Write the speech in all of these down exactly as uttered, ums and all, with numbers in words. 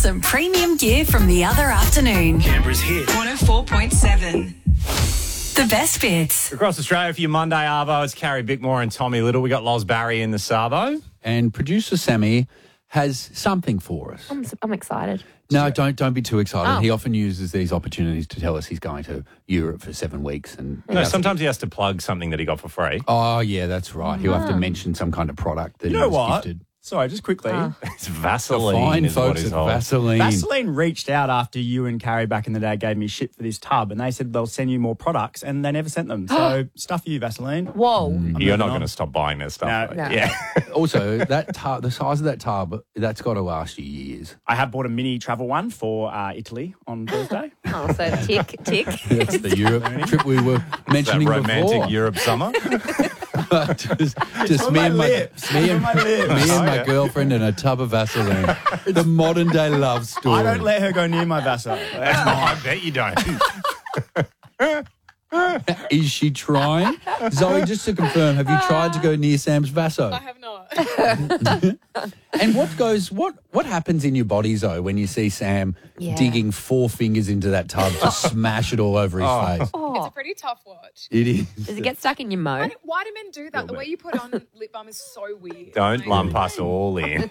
some premium gear from the other afternoon. Canberra's hit. one oh four point seven. The best bits. Across Australia for your Monday Arvo, it's Carrie Bickmore and Tommy Little. We got Loz Barry in the Savo. And producer Sammy has something for us. I'm, I'm excited. No, don't don't be too excited. Oh. He often uses these opportunities to tell us he's going to Europe for seven weeks. And No, sometimes he has to plug something that he got for free. Oh, yeah, that's right. He'll have to mention some kind of product that You he know was what? gifted. Sorry, just quickly. It's Vaseline. Fine is what folks he's at on. Vaseline. Vaseline reached out after you and Carrie back in the day gave me shit for this tub, and they said they'll send you more products, and they never sent them. So stuff you, Vaseline. Whoa. I'm You're not moving going to on. stop buying their stuff. No. though. No. Yeah. Also, that tub, the size of that tub, that's got to last you years. I have bought a mini travel one for uh, Italy on Thursday. Oh, so tick, tick. That's the Europe trip we were that mentioning romantic before. Europe summer. just just on me my and my, lips. me It's and, on my lips. me and Oh, my yeah. girlfriend and a tub of Vaseline. The modern day love story. I don't let her go near my Vaseline. That's mine. I bet you don't. Is she trying? Zoe, just to confirm, have you tried to go near Sam's Vaso? I have not. And what goes, what what happens in your body, Zoe, when you see Sam Yeah. digging four fingers into that tub to smash it all over his face? It's Oh, a pretty tough watch. It is. does it get stuck in your Why mo? do, why do men do that? The way you put on lip balm is so weird. Don't Like, lump us all in.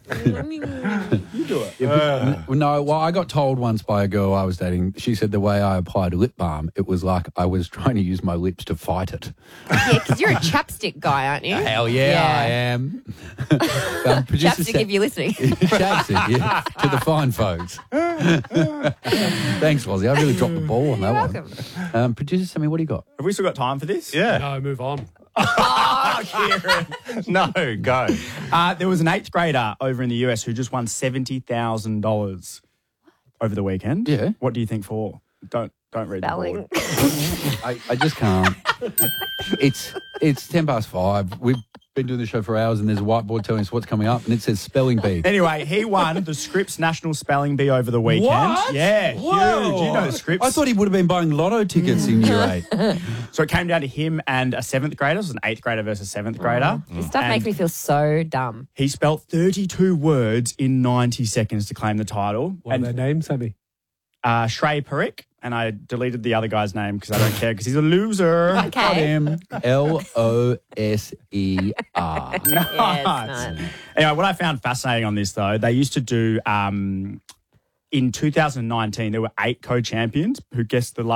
Well, no, well, I got told once by a girl I was dating, she said the way I applied lip balm, it was like I was trying to use my lips to fight it. Yeah, because you're a chapstick guy, aren't you? Hell yeah, Yeah. I am. um, producer Chapstick, Sa- if you're listening. Chapstick, yeah, to the fine folks. Thanks, Lozzie. I really dropped the ball on that You're one. welcome. Um, producer Sammy, what do you got? Have we still got time for this? Yeah. No, move on. No, go. Uh, there was an eighth grader over in the U S who just won seventy thousand dollars over the weekend. Yeah. What do you think for? Don't don't read the Spelling. board. I, I just can't. It's it's ten past five. We've been doing the show for hours, and there's a whiteboard telling us what's coming up, and it says spelling bee. Anyway, he won the Scripps National Spelling Bee over the weekend. What? Yeah, Whoa. huge. You know Scripps. I thought he would have been buying lotto tickets in year eight. So it came down to him and a seventh grader. So it was an eighth grader versus a seventh grader. This stuff And makes me feel so dumb. He spelt thirty-two words in ninety seconds to claim the title. What are their and names, Sammy? uh, Shrey Perick. And I deleted the other guy's name because I don't care because he's a loser. Okay. Got him. L O S E R. Yeah, it's Nice. not. Anyway, what I found fascinating on this, though, they used to do, um, in two thousand nineteen, there were eight co-champions who guessed the